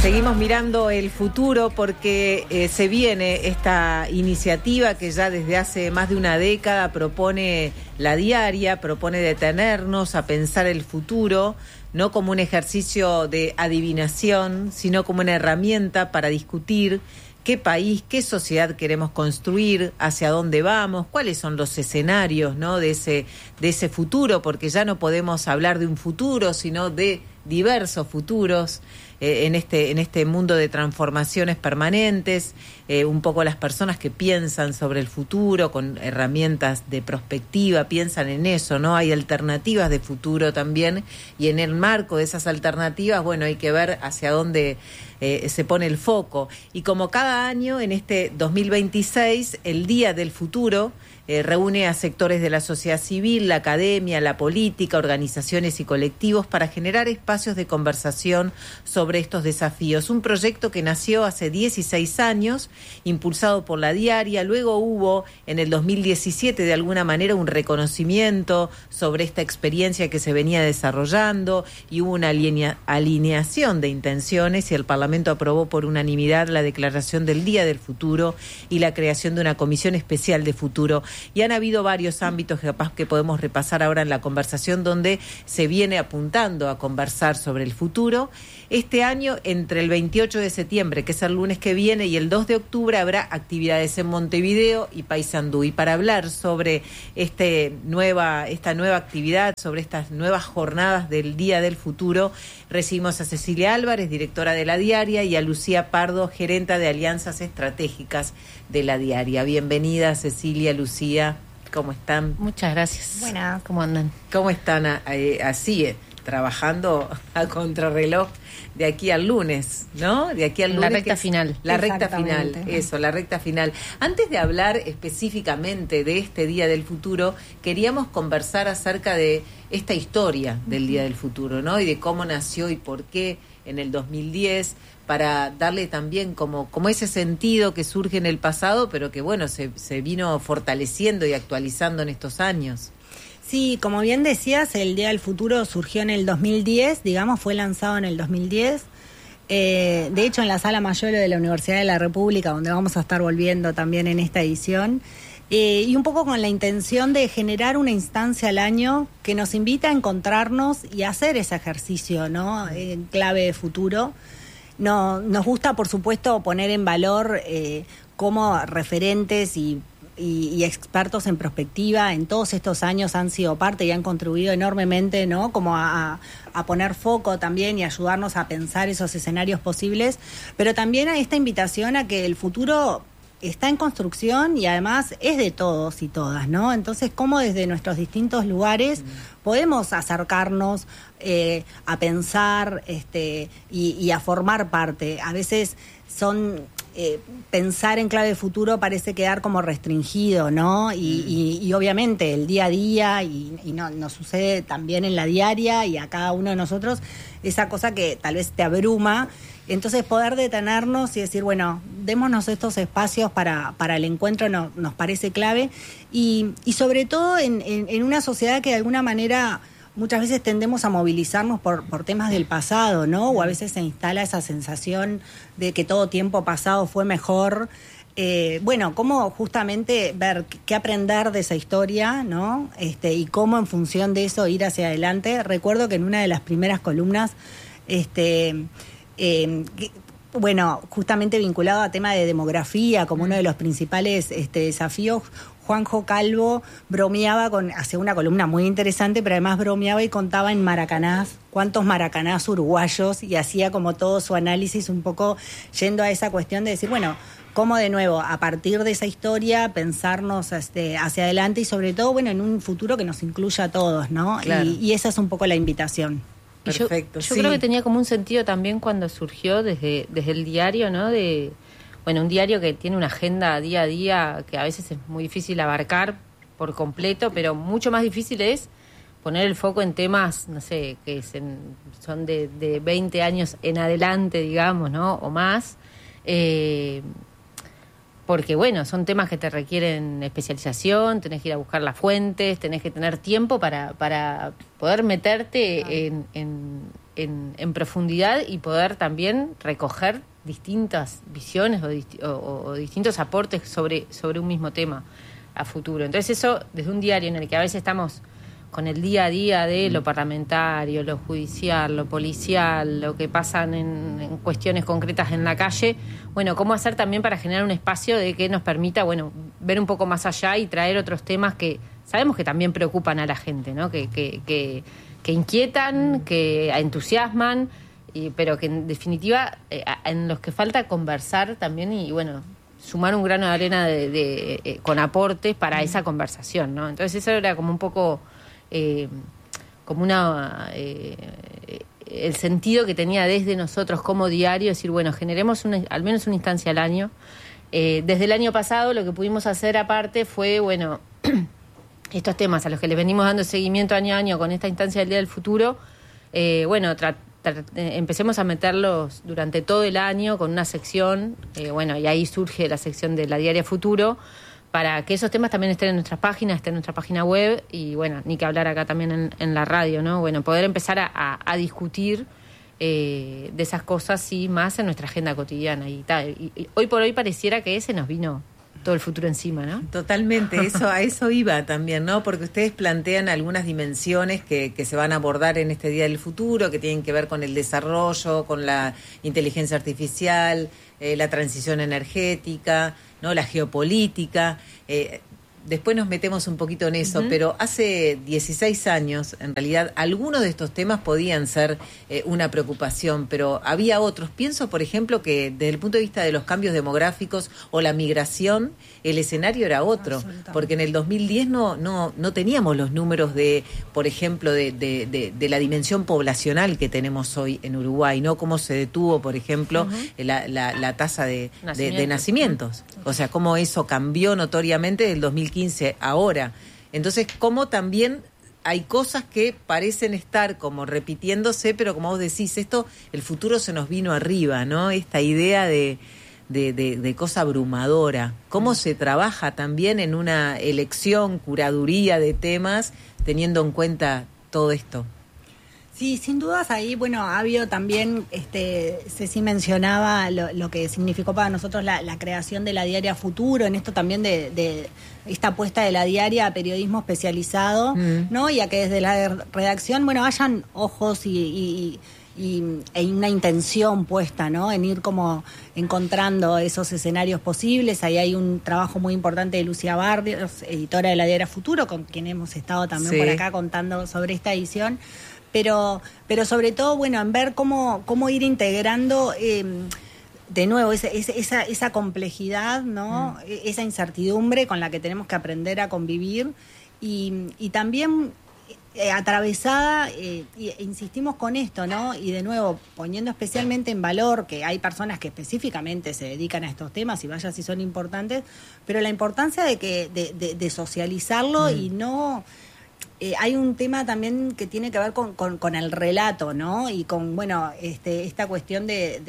Seguimos mirando el futuro porque se viene esta iniciativa que ya desde hace más de una década propone la diaria, propone detenernos a pensar el futuro, no como un ejercicio de adivinación, sino como una herramienta para discutir qué país, qué sociedad queremos construir, hacia dónde vamos, cuáles son los escenarios, ¿no?, de ese futuro, porque ya no podemos hablar de un futuro, sino de diversos futuros en este mundo de transformaciones permanentes, un poco las personas que piensan sobre el futuro con herramientas de prospectiva, piensan en eso, ¿no? Hay alternativas de futuro también, y en el marco de esas alternativas, bueno, hay que ver hacia dónde se pone el foco. Y como cada año, en este 2026, el Día del Futuro reúne a sectores de la sociedad civil, la academia, la política, organizaciones y colectivos para generar espacios de conversación sobre estos desafíos. Un proyecto que nació hace 16 años, impulsado por la diaria. Luego hubo en el 2017 de alguna manera un reconocimiento sobre esta experiencia que se venía desarrollando y hubo una alineación de intenciones y el Parlamento aprobó por unanimidad la declaración del Día del Futuro y la creación de una comisión especial de futuro. Y han habido varios ámbitos que capaz que podemos repasar ahora en la conversación donde se viene apuntando a conversar sobre el futuro. Este año, entre el 28 de septiembre, que es el lunes que viene, y el 2 de octubre habrá actividades en Montevideo y Paysandú. Y para hablar sobre esta nueva actividad, sobre estas nuevas jornadas del Día del Futuro, recibimos a Cecilia Álvarez, directora de la diaria, y a Lucía Pardo, gerenta de Alianzas Estratégicas de la diaria. Bienvenida, Cecilia, Lucía. ¿Cómo están? Muchas gracias. Buenas. ¿Cómo andan? ¿Cómo están así, trabajando a contrarreloj de aquí al lunes, ¿no? De aquí al lunes. La recta final. La recta final, eso, la recta final. Antes de hablar específicamente de este Día del Futuro, queríamos conversar acerca de esta historia del Día del Futuro, ¿no? Y de cómo nació y por qué en el 2010, para darle también como ese sentido que surge en el pasado, pero que, bueno, se vino fortaleciendo y actualizando en estos años. Sí, como bien decías, el Día del Futuro surgió en el 2010, digamos, fue lanzado en el 2010. De hecho, en la Sala Mayolo de la Universidad de la República, donde vamos a estar volviendo también en esta edición, y un poco con la intención de generar una instancia al año que nos invita a encontrarnos y a hacer ese ejercicio, ¿no?, en clave de futuro. No, nos gusta, por supuesto, poner en valor cómo referentes y expertos en prospectiva en todos estos años han sido parte y han contribuido enormemente, ¿no?, como a poner foco también y ayudarnos a pensar esos escenarios posibles, pero también a esta invitación a que el futuro está en construcción y además es de todos y todas, ¿no? Entonces, cómo desde nuestros distintos lugares podemos acercarnos a pensar y a formar parte. A veces pensar en clave de futuro parece quedar como restringido, ¿no? Y obviamente el día a día, y nos sucede también en la diaria y a cada uno de nosotros, esa cosa que tal vez te abruma. Entonces poder detenernos y decir, bueno, démonos estos espacios para el encuentro nos parece clave. Y sobre todo en una sociedad que de alguna manera muchas veces tendemos a movilizarnos por temas del pasado, ¿no? O a veces se instala esa sensación de que todo tiempo pasado fue mejor. Bueno, cómo justamente ver qué aprender de esa historia, ¿no? Y cómo en función de eso ir hacia adelante. Recuerdo que en una de las primeras columnas, bueno, justamente vinculado a tema de demografía como uno de los principales desafíos, Juanjo Calvo hacía una columna muy interesante, pero además bromeaba y contaba en maracanás, cuántos maracanás uruguayos, y hacía como todo su análisis un poco yendo a esa cuestión de decir, bueno, cómo de nuevo, a partir de esa historia, pensarnos hacia adelante y sobre todo, bueno, en un futuro que nos incluya a todos, ¿no? Claro. Y esa es un poco la invitación. Perfecto. Yo creo que tenía como un sentido también cuando surgió desde el diario, ¿no? Un diario que tiene una agenda día a día que a veces es muy difícil abarcar por completo, pero mucho más difícil es poner el foco en temas, no sé, que son de 20 años en adelante, digamos, ¿no? O más. Porque, bueno, son temas que te requieren especialización, tenés que ir a buscar las fuentes, tenés que tener tiempo para poder meterte en en profundidad y poder también recoger distintas visiones o distintos aportes sobre un mismo tema a futuro. Entonces eso, desde un diario en el que a veces estamos con el día a día de lo parlamentario, lo judicial, lo policial, lo que pasan en cuestiones concretas en la calle, bueno, cómo hacer también para generar un espacio de que nos permita, bueno, ver un poco más allá y traer otros temas que sabemos que también preocupan a la gente, ¿no? Que inquietan, que entusiasman, pero que en definitiva en los que falta conversar también y bueno, sumar un grano de arena con aportes para esa conversación, ¿no? Entonces eso era como un poco como el sentido que tenía desde nosotros como diario, decir, bueno, generemos al menos una instancia al año. Desde el año pasado lo que pudimos hacer aparte fue, bueno, estos temas a los que les venimos dando seguimiento año a año con esta instancia del Día del Futuro, bueno, empecemos a meterlos durante todo el año con una sección, bueno, y ahí surge la sección de la Diaria Futuro, para que esos temas también estén en nuestras páginas, estén en nuestra página web y, bueno, ni que hablar acá también en la radio, ¿no? Bueno, poder empezar a discutir de esas cosas, sí, más en nuestra agenda cotidiana y tal. Y hoy por hoy pareciera que ese nos vino todo el futuro encima, ¿no? Totalmente, a eso iba también, ¿no? Porque ustedes plantean algunas dimensiones que se van a abordar en este Día del Futuro, que tienen que ver con el desarrollo, con la inteligencia artificial, la transición energética, ¿no? La geopolítica. Después nos metemos un poquito en eso, pero hace 16 años, en realidad, algunos de estos temas podían ser una preocupación, pero había otros. Pienso, por ejemplo, que desde el punto de vista de los cambios demográficos o la migración, el escenario era otro, porque en el 2010 no teníamos los números de, por ejemplo, de la dimensión poblacional que tenemos hoy en Uruguay, ¿no? Cómo se detuvo, por ejemplo, la tasa de nacimientos. O sea, cómo eso cambió notoriamente del 2015 ahora. Entonces, cómo también hay cosas que parecen estar como repitiéndose, pero como vos decís, el futuro se nos vino arriba, ¿no? Esta idea de cosa abrumadora. ¿Cómo se trabaja también en una elección, curaduría de temas, teniendo en cuenta todo esto? Sí, sin dudas ahí, bueno, ha habido también, Ceci mencionaba lo que significó para nosotros la creación de la Diaria Futuro, en esto también de esta apuesta de la diaria a periodismo especializado, ¿no? Y a que desde la redacción, bueno, hayan ojos y una intención puesta, ¿no? En ir como encontrando esos escenarios posibles. Ahí hay un trabajo muy importante de Lucía Barrios, editora de la Diaria Futuro, con quien hemos estado también por acá contando sobre esta edición. Pero sobre todo, bueno, en ver cómo ir integrando de nuevo esa complejidad, ¿no? Esa incertidumbre con la que tenemos que aprender a convivir y también atravesada, insistimos con esto, ¿no? Y de nuevo, poniendo especialmente en valor que hay personas que específicamente se dedican a estos temas y vaya si son importantes, pero la importancia de socializarlo y no... hay un tema también que tiene que ver con el relato, ¿no? Y con, bueno, esta cuestión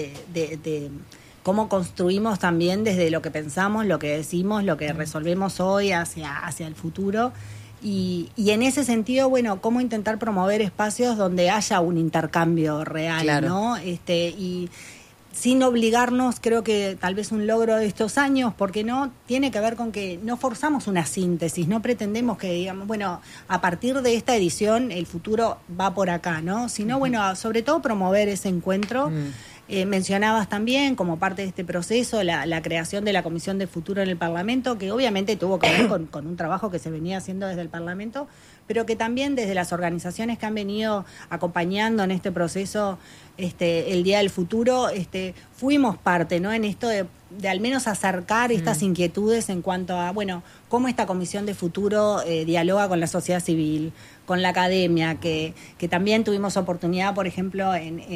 de cómo construimos también desde lo que pensamos, lo que decimos, lo que resolvemos hoy hacia el futuro. Y en ese sentido, bueno, cómo intentar promover espacios donde haya un intercambio real, claro, ¿no? Y sin obligarnos, creo que tal vez un logro de estos años, porque no tiene que ver con que no forzamos una síntesis, no pretendemos que digamos, bueno, a partir de esta edición el futuro va por acá, ¿no? Sino, bueno, sobre todo promover ese encuentro. Mencionabas también, como parte de este proceso, la creación de la Comisión de Futuro en el Parlamento, que obviamente tuvo que ver con un trabajo que se venía haciendo desde el Parlamento, pero que también desde las organizaciones que han venido acompañando en este proceso el Día del Futuro, fuimos parte, ¿no? En esto de al menos acercar estas inquietudes en cuanto a, bueno, cómo esta Comisión de Futuro dialoga con la sociedad civil, con la academia, que también tuvimos oportunidad, por ejemplo,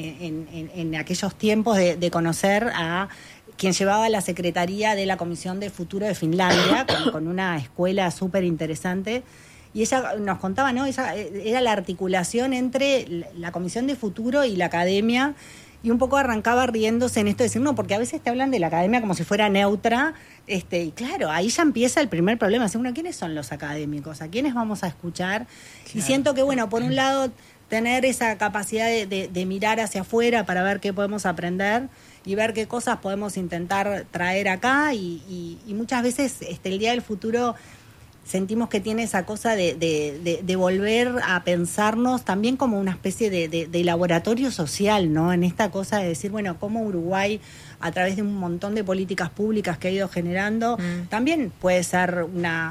en aquellos tiempos de conocer a quien llevaba la secretaría de la Comisión de Futuro de Finlandia, con una escuela súper interesante. Y ella nos contaba, ¿no? Esa era la articulación entre la Comisión de Futuro y la academia, y un poco arrancaba riéndose en esto de decir, no, porque a veces te hablan de la academia como si fuera neutra, y claro, ahí ya empieza el primer problema, decir, bueno, ¿quiénes son los académicos? ¿A quiénes vamos a escuchar? Claro. Y siento que, bueno, por un lado tener esa capacidad de mirar hacia afuera para ver qué podemos aprender y ver qué cosas podemos intentar traer acá y muchas veces el Día del Futuro sentimos que tiene esa cosa de volver a pensarnos también como una especie de laboratorio social, ¿no? En esta cosa de decir, bueno, cómo Uruguay, a través de un montón de políticas públicas que ha ido generando, también puede ser una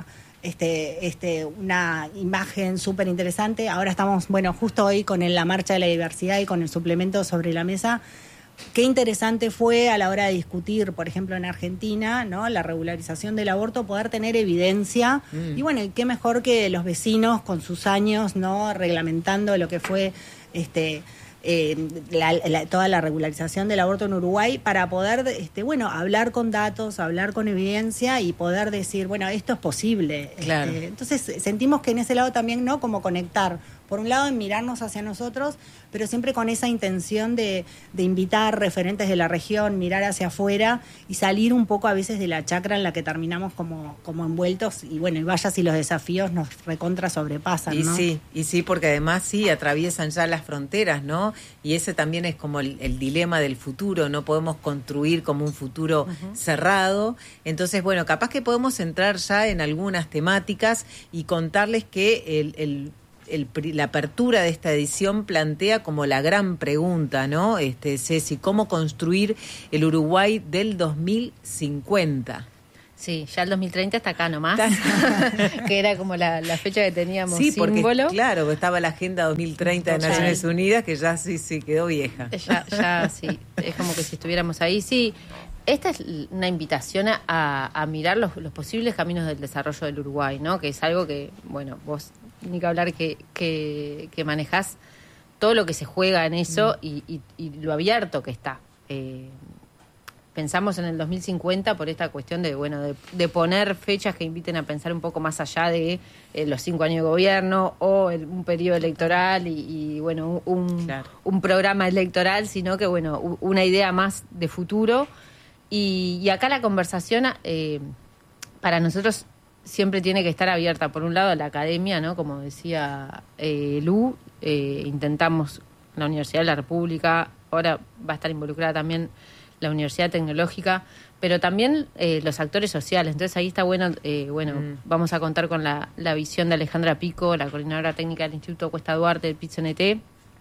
imagen súper interesante. Ahora estamos, bueno, justo hoy con la Marcha de la Diversidad y con el suplemento sobre la mesa. Qué interesante fue a la hora de discutir, por ejemplo, en Argentina, ¿no?, la regularización del aborto, poder tener evidencia. Y bueno, y qué mejor que los vecinos con sus años, ¿no?, reglamentando lo que fue toda la regularización del aborto en Uruguay, para poder hablar con datos, hablar con evidencia y poder decir, bueno, esto es posible. Claro. Entonces sentimos que en ese lado también, ¿no?, como conectar, por un lado en mirarnos hacia nosotros, pero siempre con esa intención de invitar referentes de la región, mirar hacia afuera y salir un poco a veces de la chacra en la que terminamos como envueltos, y bueno, y vaya si los desafíos nos recontra sobrepasan, ¿no? Y sí, porque además sí atraviesan ya las fronteras, ¿no? Y ese también es como el dilema del futuro, no podemos construir como un futuro cerrado. Entonces, bueno, capaz que podemos entrar ya en algunas temáticas y contarles que la apertura de esta edición plantea como la gran pregunta, ¿no? Ceci, ¿cómo construir el Uruguay del 2050? Sí, ya el 2030 está acá nomás, que era como la fecha que teníamos símbolo. Sí, porque claro, estaba la Agenda 2030 de Naciones Unidas, que ya sí quedó vieja. Ya sí, es como que si estuviéramos ahí, sí. Esta es una invitación a mirar los posibles caminos del desarrollo del Uruguay, ¿no? Que es algo que, bueno, vos ni que hablar que manejás todo lo que se juega en eso y lo abierto que está. Pensamos en el 2050 por esta cuestión de poner fechas que inviten a pensar un poco más allá de los 5 años de gobierno o un periodo electoral y bueno, un programa electoral, sino que, bueno, una idea más de futuro. Y acá la conversación para nosotros siempre tiene que estar abierta, por un lado, a la academia, ¿no? Como decía Lu, intentamos la Universidad de la República, ahora va a estar involucrada también la Universidad Tecnológica, pero también los actores sociales. Entonces ahí está vamos a contar con la visión de Alejandra Pico, la coordinadora técnica del Instituto Cuesta Duarte del PIT-CNT,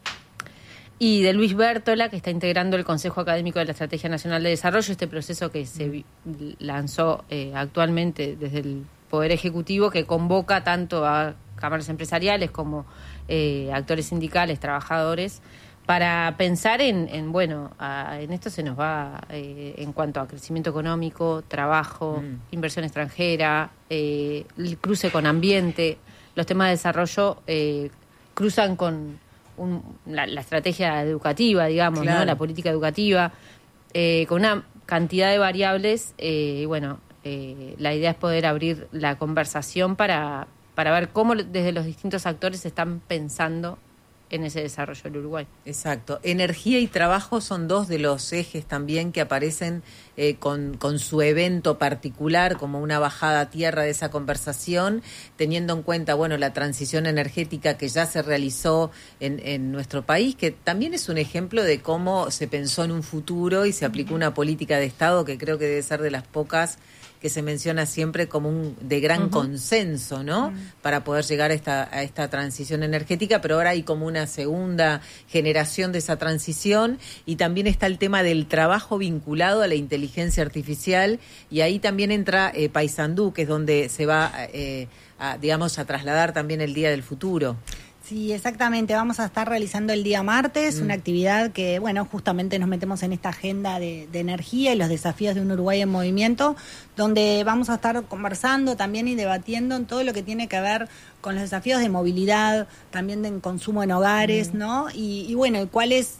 y de Luis Bértola, que está integrando el Consejo Académico de la Estrategia Nacional de Desarrollo, este proceso que se lanzó actualmente desde el Poder Ejecutivo, que convoca tanto a cámaras empresariales como actores sindicales, trabajadores, para pensar en esto se nos va en cuanto a crecimiento económico, trabajo, inversión extranjera, el cruce con ambiente. Los temas de desarrollo cruzan con la estrategia educativa, digamos, claro, ¿no? La política educativa, con una cantidad de variables. La idea es poder abrir la conversación para ver cómo desde los distintos actores están pensando en ese desarrollo del Uruguay. Exacto. Energía y trabajo son dos de los ejes también que aparecen con su evento particular, como una bajada a tierra de esa conversación, teniendo en cuenta, la transición energética que ya se realizó en nuestro país, que también es un ejemplo de cómo se pensó en un futuro y se aplicó una política de Estado que creo que debe ser de las pocas que se menciona siempre como de gran consenso, ¿no? Para poder llegar a esta transición energética, pero ahora hay como una segunda generación de esa transición, y también está el tema del trabajo vinculado a la inteligencia artificial, y ahí también entra Paysandú, que es donde se va a trasladar también el Día del Futuro. Sí, exactamente. Vamos a estar realizando el día martes, una actividad que, justamente nos metemos en esta agenda de energía y los desafíos de un Uruguay en movimiento, donde vamos a estar conversando también y debatiendo en todo lo que tiene que ver con los desafíos de movilidad, también de consumo en hogares, ¿no? Y cuáles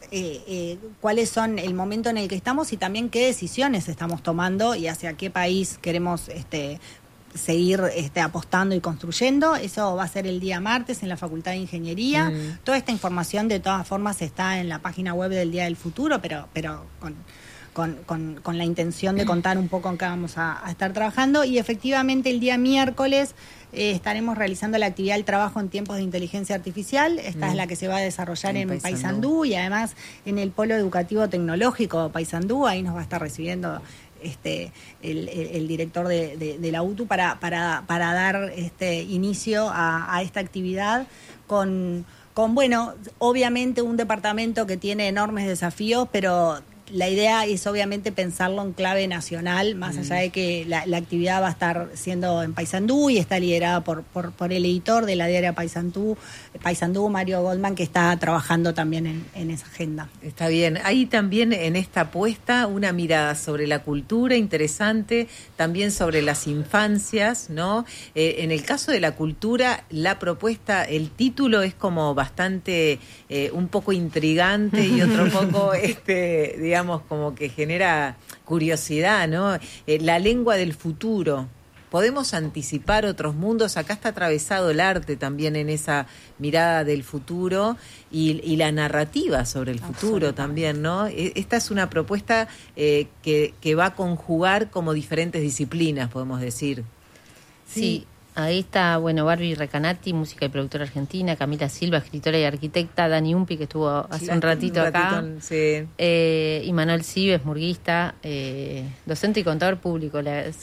son el momento en el que estamos y también qué decisiones estamos tomando y hacia qué país queremos seguir apostando y construyendo. Eso va a ser el día martes en la Facultad de Ingeniería. Toda esta información de todas formas está en la página web del Día del Futuro, pero con la intención de contar un poco en qué vamos a estar trabajando. Y efectivamente el día miércoles estaremos realizando la actividad del trabajo en tiempos de inteligencia artificial. Esta es la que se va a desarrollar en Paysandú y además en el Polo Educativo Tecnológico Paysandú. Ahí nos va a estar recibiendo el director de la UTU para dar inicio a esta actividad con bueno, obviamente un departamento que tiene enormes desafíos, pero la idea es obviamente pensarlo en clave nacional, más allá de que la actividad va a estar siendo en Paysandú y está liderada por el editor de la diaria Paysandú, Mario Goldman, que está trabajando también en esa agenda. Está bien. Hay también en esta apuesta una mirada sobre la cultura interesante, también sobre las infancias, ¿no? En el caso de la cultura, la propuesta, el título es como bastante, un poco intrigante y otro poco, digamos, como que genera curiosidad, ¿no? La lengua del futuro. ¿Podemos anticipar otros mundos? Acá está atravesado el arte también en esa mirada del futuro y la narrativa sobre el futuro también, ¿no? Esta es una propuesta que va a conjugar como diferentes disciplinas, podemos decir. Sí. Ahí está, bueno, Barbie Recanati, música y productora argentina, Camila Silva, escritora y arquitecta, Dani Umpi, que estuvo hace un ratito acá, sí. Y Manuel Cibes, murguista, docente y contador público,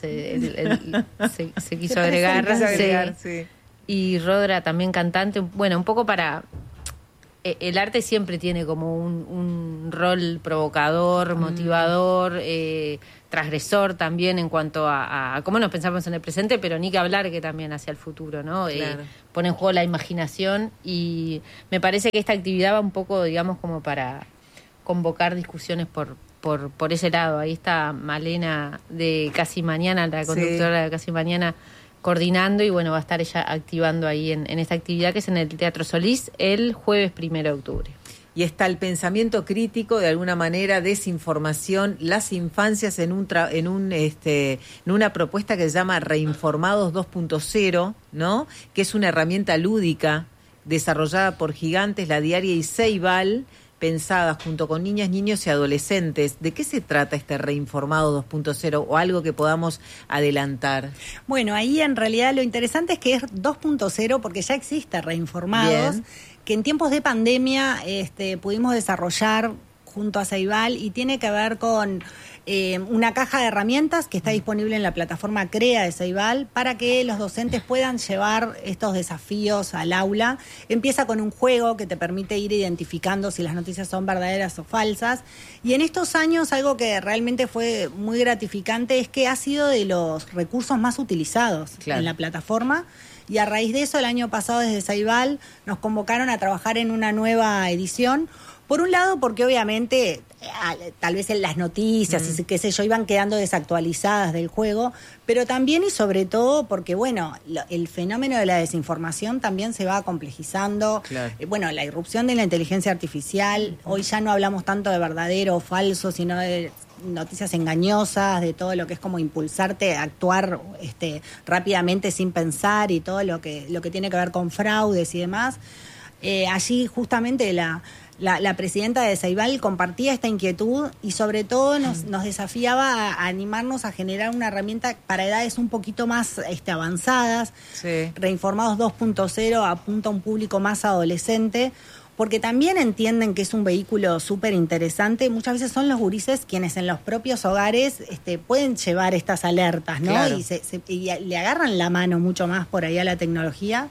se quiso agregar, sí. Y Rodra también cantante, bueno, un poco para... El arte siempre tiene como un rol provocador, motivador, transgresor también en cuanto a cómo nos pensamos en el presente, pero ni que hablar que también hacia el futuro, ¿no? Claro. Pone en juego la imaginación y me parece que esta actividad va un poco, digamos, como para convocar discusiones por ese lado. Ahí está Malena de Casi Mañana, la conductora de Casi Mañana, coordinando y bueno, va a estar ella activando ahí en esta actividad que es en el Teatro Solís el jueves 1 de octubre. Y está el pensamiento crítico, de alguna manera, desinformación, las infancias en una propuesta que se llama Reinformados 2.0, ¿no? Que es una herramienta lúdica desarrollada por Gigantes, La Diaria y Ceibal, pensadas junto con niñas, niños y adolescentes. ¿De qué se trata este Reinformado 2.0 o algo que podamos adelantar? Bueno, ahí en realidad lo interesante es que es 2.0 porque ya existe Reinformados, bien, que en tiempos de pandemia pudimos desarrollar junto a Ceibal y tiene que ver con una caja de herramientas que está disponible en la plataforma CREA de Ceibal para que los docentes puedan llevar estos desafíos al aula. Empieza con un juego que te permite ir identificando si las noticias son verdaderas o falsas. Y en estos años algo que realmente fue muy gratificante es que ha sido de los recursos más utilizados en la plataforma. Y a raíz de eso, el año pasado desde Ceibal nos convocaron a trabajar en una nueva edición. Por un lado, porque obviamente tal vez en las noticias y qué sé yo iban quedando desactualizadas del juego, pero también y sobre todo porque, bueno, el fenómeno de la desinformación también se va complejizando. Claro. Bueno, la irrupción de la inteligencia artificial, hoy ya no hablamos tanto de verdadero o falso, sino de noticias engañosas, de todo lo que es como impulsarte a actuar rápidamente sin pensar y todo lo que tiene que ver con fraudes y demás. Allí justamente la presidenta de Ceibal compartía esta inquietud y sobre todo nos desafiaba a animarnos a generar una herramienta para edades un poquito más avanzadas. Sí. Reinformados 2.0 apunta a un público más adolescente, porque también entienden que es un vehículo súper interesante. Muchas veces son los gurises quienes en los propios hogares pueden llevar estas alertas, ¿no? Claro. Y le agarran la mano mucho más por ahí a la tecnología.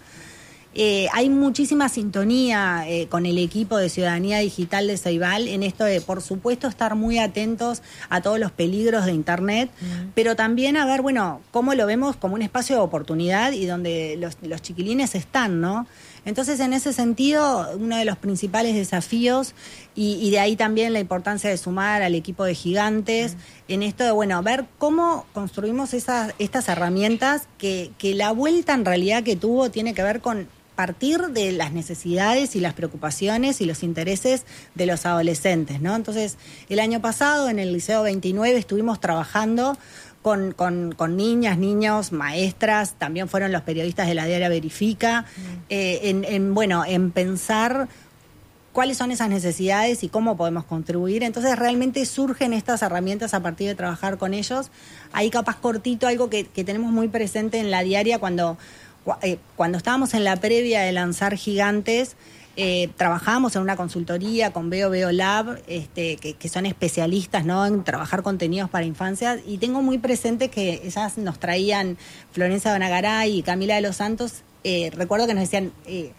Hay muchísima sintonía con el equipo de Ciudadanía Digital de Ceibal en esto de, por supuesto, estar muy atentos a todos los peligros de Internet, pero también a ver, bueno, cómo lo vemos como un espacio de oportunidad y donde los chiquilines están, ¿no? Entonces, en ese sentido, uno de los principales desafíos, y de ahí también la importancia de sumar al equipo de Gigantes, en esto de, bueno, ver cómo construimos estas herramientas que la vuelta en realidad que tuvo tiene que ver con partir de las necesidades y las preocupaciones y los intereses de los adolescentes, ¿no? Entonces, el año pasado en el Liceo 29 estuvimos trabajando con niñas, niños, maestras, también fueron los periodistas de la Diaria Verifica, en pensar cuáles son esas necesidades y cómo podemos contribuir. Entonces realmente surgen estas herramientas a partir de trabajar con ellos. Ahí capaz cortito, algo que tenemos muy presente en la diaria cuando estábamos en la previa de lanzar Gigantes. Trabajábamos en una consultoría con Veo Lab, que son especialistas, ¿no?, en trabajar contenidos para infancias, y tengo muy presente que ellas nos traían, Florencia Bonagaray y Camila de los Santos, recuerdo que nos decían,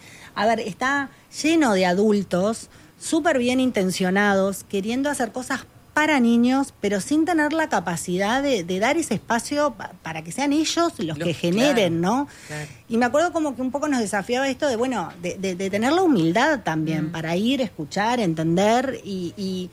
está lleno de adultos súper bien intencionados, queriendo hacer cosas para niños, pero sin tener la capacidad de dar ese espacio para que sean ellos los que generen, claro, ¿no? Claro. Y me acuerdo como que un poco nos desafiaba esto de tener la humildad también para ir, escuchar, entender y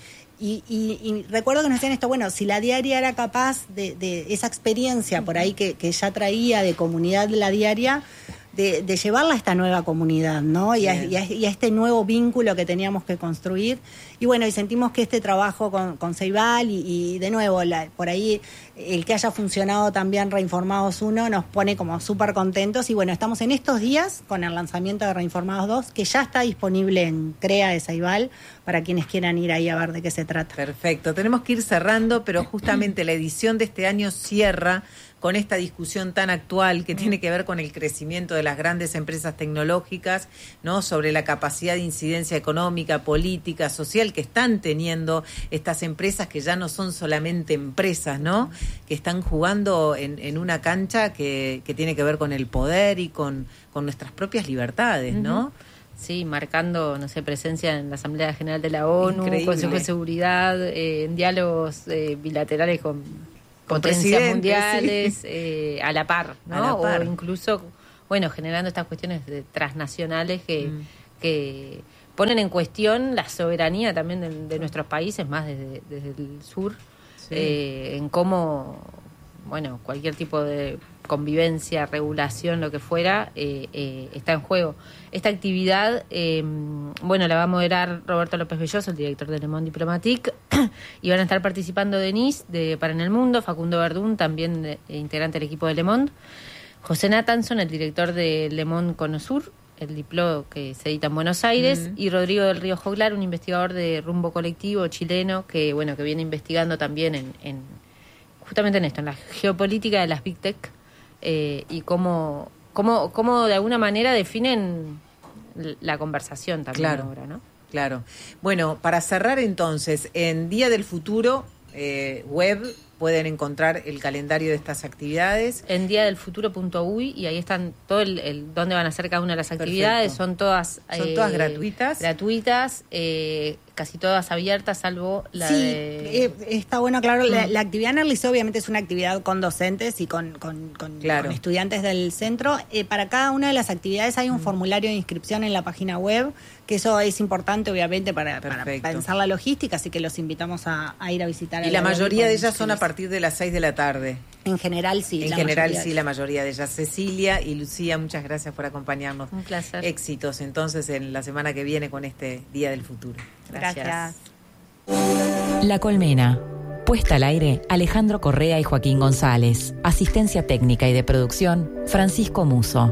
recuerdo que nos decían esto, si la diaria era capaz de esa experiencia por ahí que ya traía de comunidad de la diaria, de llevarla a esta nueva comunidad, ¿no? Y a este nuevo vínculo que teníamos que construir. Y y sentimos que este trabajo con Ceibal y de nuevo, por ahí, el que haya funcionado también Reinformados 1 nos pone como súper contentos. Y estamos en estos días con el lanzamiento de Reinformados 2, que ya está disponible en CREA de Ceibal, para quienes quieran ir ahí a ver de qué se trata. Perfecto. Tenemos que ir cerrando, pero justamente la edición de este año cierra con esta discusión tan actual que tiene que ver con el crecimiento de las grandes empresas tecnológicas, ¿no?, sobre la capacidad de incidencia económica, política, social que están teniendo estas empresas, que ya no son solamente empresas, ¿no?, que están jugando en una cancha que tiene que ver con el poder y con nuestras propias libertades, ¿no? Sí, marcando, presencia en la Asamblea General de la ONU, Increíble. Consejo de Seguridad, en diálogos bilaterales con potencias mundiales, sí. A la par, ¿no? A la par. O incluso, generando estas cuestiones transnacionales que ponen en cuestión la soberanía también de nuestros países, más desde el sur, sí. En cómo, cualquier tipo de convivencia, regulación, lo que fuera, está en juego. Esta actividad, la va a moderar Roberto López Belloso, el director de Le Monde Diplomatique, y van a estar participando Denise, de Para en el Mundo, Facundo Verdún, también integrante del equipo de Le Monde, José Nathanson, el director de Le Monde Conosur, el diploma que se edita en Buenos Aires, y Rodrigo del Río Joglar, un investigador de Rumbo Colectivo chileno, que viene investigando también justamente en esto, en la geopolítica de las Big Tech, y cómo de alguna manera definen la conversación también, claro, ahora, ¿no? Claro. Para cerrar entonces, en Día del Futuro web pueden encontrar el calendario de estas actividades. En diadelfuturo.uy, y ahí están todo el dónde van a ser cada una de las actividades. Perfecto. Son todas gratuitas. Gratuitas, casi todas abiertas, salvo la de... está bueno, claro, la actividad en el liceo obviamente es una actividad con docentes y con estudiantes del centro. Para cada una de las actividades hay un formulario de inscripción en la página web, que eso es importante obviamente para pensar la logística, así que los invitamos a ir a visitar. Y la mayoría de ellas son a partir de las 6 de la tarde. En general sí. La mayoría de ellas. Cecilia y Lucía, muchas gracias por acompañarnos. Un placer. Éxitos entonces en la semana que viene con este Día del Futuro. Gracias. La Colmena. Puesta al aire, Alejandro Correa y Joaquín González. Asistencia técnica y de producción, Francisco Muso.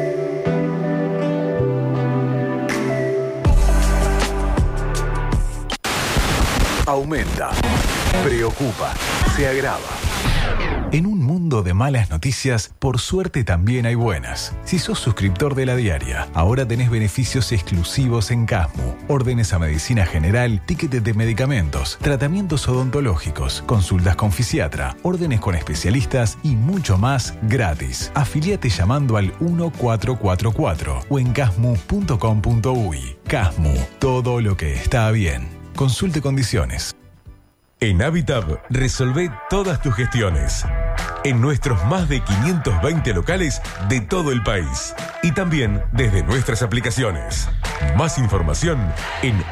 Aumenta, preocupa, se agrava. En un mundo de malas noticias, por suerte también hay buenas. Si sos suscriptor de La Diaria, ahora tenés beneficios exclusivos en Casmu. Órdenes a medicina general, tickets de medicamentos, tratamientos odontológicos, consultas con fisiatra, órdenes con especialistas y mucho más gratis. Afiliate llamando al 1444 o en casmu.com.uy. Casmu, todo lo que está bien. Consulte condiciones. En Habitab, resolvé todas tus gestiones. En nuestros más de 520 locales de todo el país. Y también desde nuestras aplicaciones. Más información en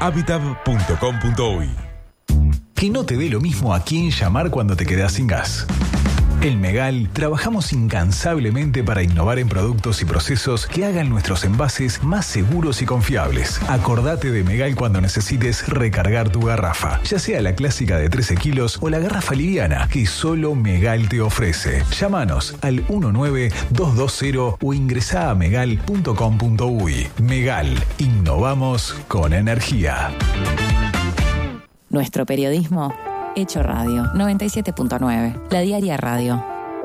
habitab.com.uy. Que no te dé lo mismo a quién llamar cuando te quedás sin gas. En Megal trabajamos incansablemente para innovar en productos y procesos que hagan nuestros envases más seguros y confiables. Acordate de Megal cuando necesites recargar tu garrafa, ya sea la clásica de 13 kilos o la garrafa liviana que solo Megal te ofrece. Llámanos al 19220 o ingresá a megal.com.uy. Megal, innovamos con energía. Nuestro periodismo hecho radio. 97.9. La Diaria Radio.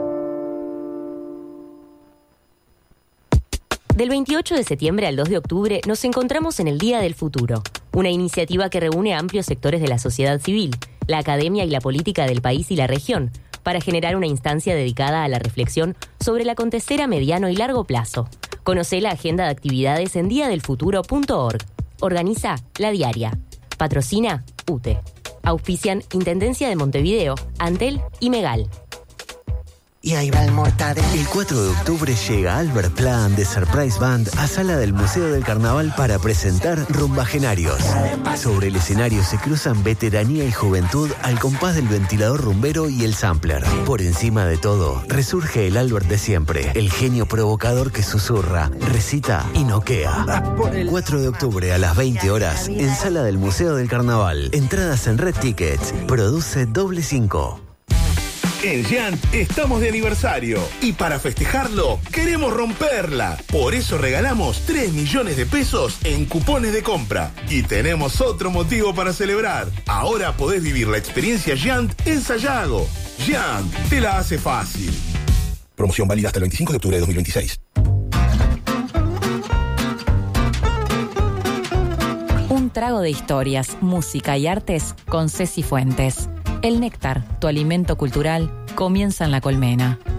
Del 28 de septiembre al 2 de octubre nos encontramos en el Día del Futuro, una iniciativa que reúne a amplios sectores de la sociedad civil, la academia y la política del país y la región, para generar una instancia dedicada a la reflexión sobre el acontecer a mediano y largo plazo. Conocé la agenda de actividades en diadelfuturo.org. Organiza La Diaria. Patrocina UTE. Auspician Intendencia de Montevideo, Antel y Megal. Y ahí va el Mortadelo. El 4 de octubre llega Albert Plan de Surprise Band a Sala del Museo del Carnaval para presentar Rumbagenarios. Sobre el escenario se cruzan veteranía y juventud al compás del ventilador rumbero y el sampler. Por encima de todo, resurge el Albert de siempre, el genio provocador que susurra, recita y noquea. 4 de octubre a las 20 horas en Sala del Museo del Carnaval. Entradas en Red Tickets. Produce Doble 5. En Giant estamos de aniversario y para festejarlo queremos romperla. Por eso regalamos 3 millones de pesos en cupones de compra. Y tenemos otro motivo para celebrar. Ahora podés vivir la experiencia Giant en Sayago. Giant te la hace fácil. Promoción válida hasta el 25 de octubre de 2026. Un trago de historias, música y artes con Ceci Fuentes. El néctar, tu alimento cultural, comienza en La Colmena.